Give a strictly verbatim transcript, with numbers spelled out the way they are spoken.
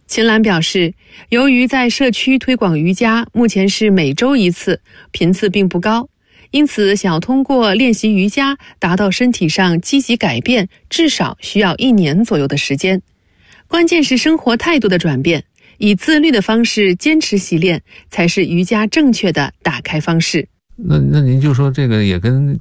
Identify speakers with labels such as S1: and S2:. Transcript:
S1: 秦岚表示，由于在社区推广瑜伽，目前是每周一次，频次并不高，因此想要通过练习瑜伽达到身体上积极改变，至少需要一年左右的时间。关键是生活态度的转变，以自律的方式坚持习练，才是瑜伽正确的打开方式。
S2: 那那您就说这个也跟